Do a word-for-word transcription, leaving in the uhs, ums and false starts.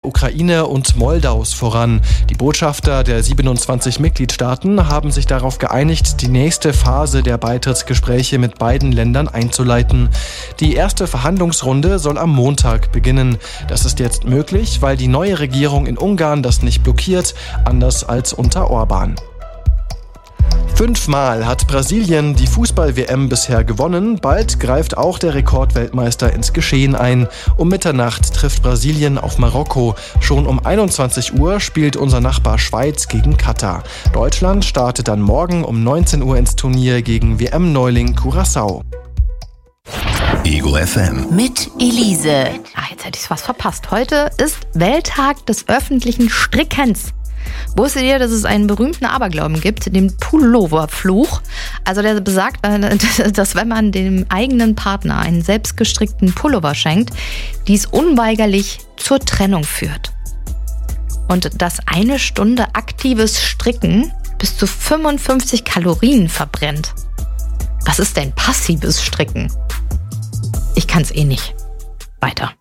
Ukraine und Moldaus voran. Die Botschafter der siebenundzwanzig Mitgliedstaaten haben sich darauf geeinigt, die nächste Phase der Beitrittsgespräche mit beiden Ländern einzuleiten. Die erste Verhandlungsrunde soll am Montag beginnen. Das ist jetzt möglich, weil die neue Regierung in Ungarn das nicht blockiert, anders als unter Orban. Fünfmal hat Brasilien die Fußball-W M bisher gewonnen. Bald greift auch der Rekordweltmeister ins Geschehen ein. Um Mitternacht trifft Brasilien auf Marokko. Schon um einundzwanzig Uhr spielt unser Nachbar Schweiz gegen Katar. Deutschland startet dann morgen um neunzehn Uhr ins Turnier gegen W M-Neuling Curaçao. Ego F M. Mit Elise. Ach, jetzt hätte ich was verpasst. Heute ist Welttag des öffentlichen Strickens. Wusstet ihr, dass es einen berühmten Aberglauben gibt, den Pulloverfluch? Also der besagt, dass wenn man dem eigenen Partner einen selbstgestrickten Pullover schenkt, dies unweigerlich zur Trennung führt. Und dass eine Stunde aktives Stricken bis zu fünfundfünfzig Kalorien verbrennt. Was ist denn passives Stricken? Ich kann's eh nicht. Weiter.